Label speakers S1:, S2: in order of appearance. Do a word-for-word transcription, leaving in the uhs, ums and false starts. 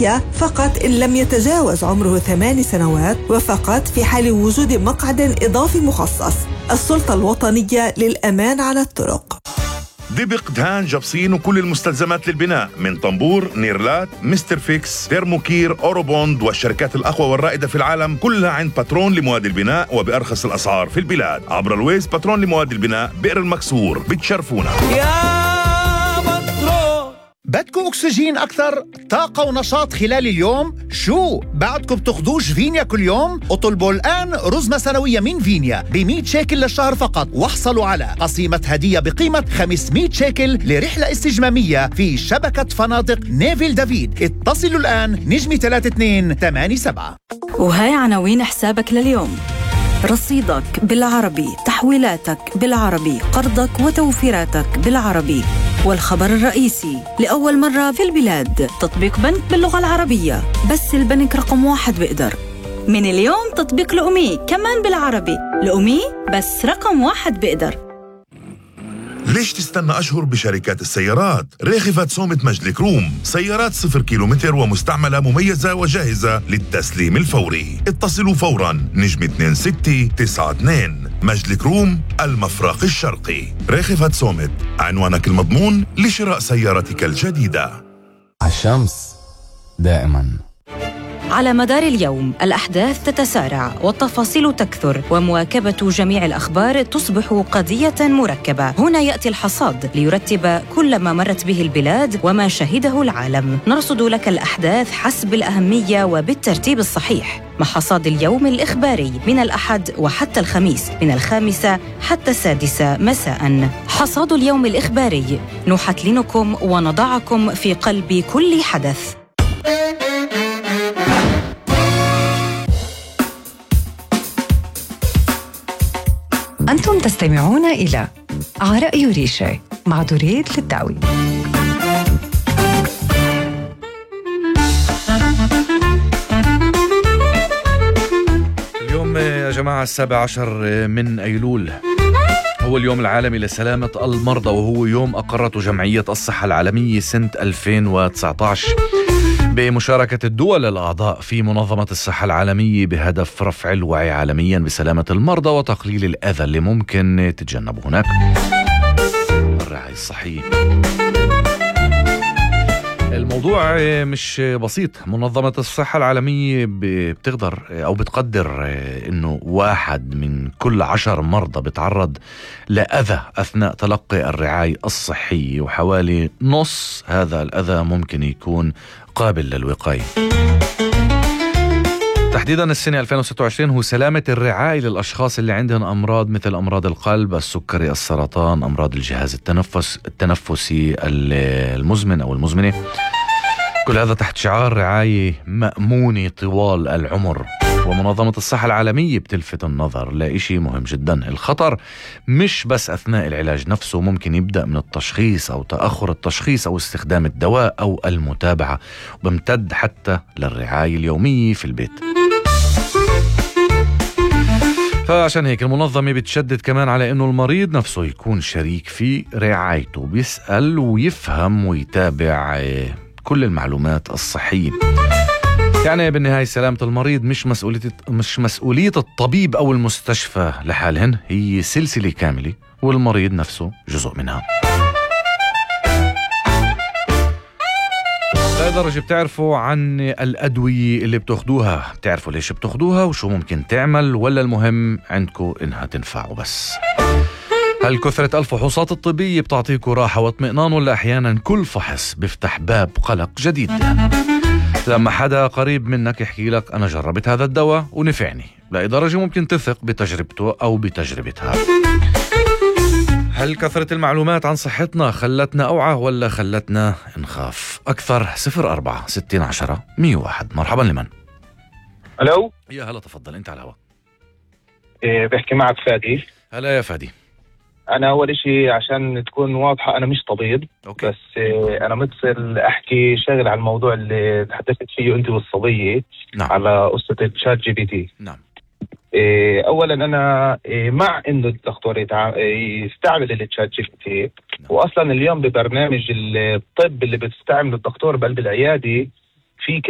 S1: الصحية فقط إن لم يتجاوز عمره ثمان سنوات، وفقط في حال وجود مقعد إضافي مخصص. السلطة الوطنية للأمان على الطرق.
S2: دبق، دهان، جبصين وكل المستلزمات للبناء من طنبور، نيرلات، مستر فيكس، تيرموكير، أوروبوند والشركات الأقوى والرائدة في العالم كلها عند باترون لمواد البناء وبأرخص الأسعار في البلاد. عبر الويز باترون لمواد البناء بئر المكسور. بتشرفونا
S3: يا باترون.
S4: بدكم أكسجين أكثر؟ طاقة ونشاط خلال اليوم؟ شو؟ بعدكم بتاخدوش فينيا كل يوم؟ اطلبوا الآن رزمة سنوية من فينيا بمئة شيكل للشهر فقط، واحصلوا على قسيمة هدية بقيمة خمسمئة شيكل لرحلة استجمامية في شبكة فنادق نيفيل دافيد. اتصلوا الآن نجمة ثلاثة اثنين ثمانية سبعة.
S5: وهاي عناوين حسابك لليوم: رصيدك بالعربي، تحويلاتك بالعربي، قرضك وتوفيراتك بالعربي. والخبر الرئيسي: لأول مرة في البلاد تطبيق بنك باللغة العربية، بس البنك رقم واحد بقدر. من اليوم تطبيق لأمي كمان بالعربي، لأمي بس رقم واحد بقدر.
S2: ليش تستنى أشهر بشركات السيارات؟ ريخفة سومة مجلك روم، سيارات صفر كيلومتر ومستعملة مميزة وجاهزة للتسليم الفوري. اتصلوا فورا نجم اثنين ستة تسعة اثنين. مجلك روم، المفرق الشرقي. ريخفة سومت، عنوانك المضمون لشراء سيارتك الجديدة.
S6: الشمس دائما.
S7: على مدار اليوم الأحداث تتسارع والتفاصيل تكثر، ومواكبة جميع الأخبار تصبح قضية مركبة. هنا يأتي الحصاد ليرتب كل ما مرت به البلاد وما شهده العالم. نرصد لك الأحداث حسب الأهمية وبالترتيب الصحيح، مع حصاد اليوم الإخباري من الأحد وحتى الخميس من الخامسة حتى السادسة مساء. حصاد اليوم الإخباري، نحتلنكم ونضعكم في قلب كل حدث.
S8: أنتم تستمعون إلى عراء يوريشة مع دريد للداوي.
S9: اليوم يا جماعة السابع عشر من أيلول هو اليوم العالمي لسلامة المرضى، وهو يوم أقرته جمعية الصحة العالمية سنة ألفين وتسعة عشر بمشاركة الدول الأعضاء في منظمة الصحة العالمية بهدف رفع الوعي عالميا بسلامة المرضى وتقليل الأذى اللي ممكن تتجنبه هناك. الرعاية الصحية الموضوع مش بسيط. منظمة الصحة العالمية بتقدر أو بتقدر إنه واحد من كل عشر مرضى بتعرض لأذى أثناء تلقي الرعاية الصحية، وحوالي نص هذا الأذى ممكن يكون قابل للوقاية. تحديدا السنة ألفين وستة وعشرين هو سلامة الرعاية للأشخاص اللي عندهم أمراض مثل أمراض القلب، السكري، السرطان، أمراض الجهاز التنفس التنفسي المزمن أو المزمنة. كل هذا تحت شعار رعاية مأمونة طوال العمر. ومنظمة الصحة العالمية بتلفت النظر لإشي مهم جدا: الخطر مش بس أثناء العلاج نفسه، ممكن يبدأ من التشخيص أو تأخر التشخيص أو استخدام الدواء أو المتابعة، وبمتد حتى للرعاية اليومية في البيت. فعشان هيك المنظمة بتشدد كمان على إنه المريض نفسه يكون شريك في رعايته، بيسأل ويفهم ويتابع كل المعلومات الصحية. يعني بالنهاية سلامة المريض مش مسؤولية مش مسؤولية الطبيب أو المستشفى لحالهن، هي سلسلة كاملة والمريض نفسه جزء منها. لدرجة بتعرفوا عن الأدوية اللي بتاخدوها، بتعرفوا ليش بتاخدوها وشو ممكن تعمل، ولا المهم عندكم إنها تنفعوا بس؟ هل كثرة الفحوصات الطبية بتعطيكوا راحة واطمئنان، ولا أحيانا كل فحص بيفتح باب قلق جديد؟ لما حدا قريب منك يحكي لك أنا جربت هذا الدواء ونفعني، لأي درجة ممكن تثق بتجربته أو بتجربتها؟ هل كثرة المعلومات عن صحتنا خلتنا أوعى ولا خلتنا نخاف أكثر؟ صفر أربعة ستين عشرة مية واحد. مرحبا لمن؟
S10: ألو
S9: يا هلا، تفضل أنت على الهواء.
S10: إيه بحكي معك فادي.
S9: هلا يا فادي.
S10: أنا أول إشي عشان تكون واضحة أنا مش طبيب.
S9: أوكي.
S10: بس إيه أنا متصل أحكي شغل عن الموضوع اللي تحدثت فيه أنت والصبية.
S9: نعم.
S10: على قصة الشات جي بي تي.
S9: نعم.
S10: إيه أولا أنا إيه مع إنه الدكتور يتع... يستعمل الشات جي بي تي. نعم. وأصلا اليوم ببرنامج الطب اللي بتستعمل الدكتور بقلب العيادة في